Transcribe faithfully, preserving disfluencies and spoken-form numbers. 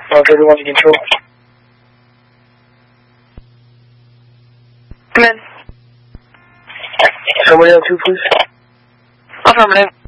Mark everyone in control. Come in. Somebody else too, please. Affirmative.